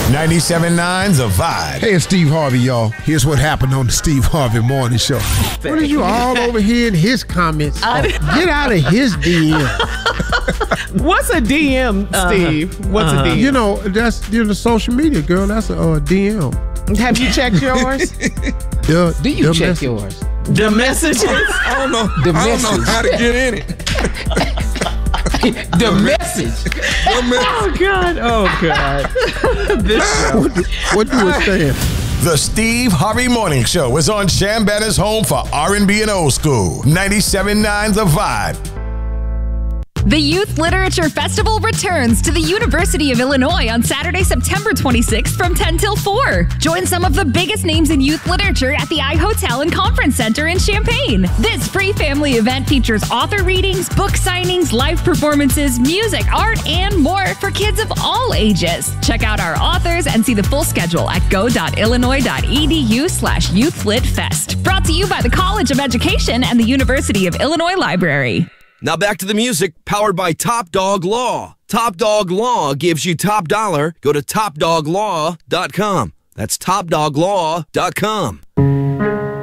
97.9's The Vibe. Hey, it's Steve Harvey, y'all. Here's what happened on the Steve Harvey Morning Show. What are you all over here in his comments? Get out of his DM. What's a DM, Steve? What's a DM? You know, that's the social media, girl. That's a DM. Have you checked yours? Do you check yours? The messages? I don't know. The I don't know message. how to get in it. The message. Oh, God. Oh, God. This show. What do it stand? The Steve Harvey Morning Show is on Shambanna's home for R&B and old school. 97.9 The Vibe. The Youth Literature Festival returns to the University of Illinois on Saturday, September 26th from 10 till 4. Join some of the biggest names in youth literature at the iHotel and Conference Center in Champaign. This free family event features author readings, book signings, live performances, music, art, and more for kids of all ages. Check out our authors and see the full schedule at go.illinois.edu/YouthLitFest. Brought to you by the College of Education and the University of Illinois Library. Now back to the music, powered by Top Dog Law. Top Dog Law gives you top dollar. Go to topdoglaw.com. That's topdoglaw.com.